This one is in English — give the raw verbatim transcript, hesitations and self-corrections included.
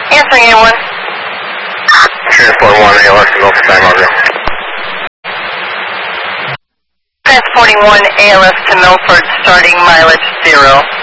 Answering A one. Transport one, A L S to Gulf Sky Margaret. Transporting one A L S to Milford, starting mileage zero.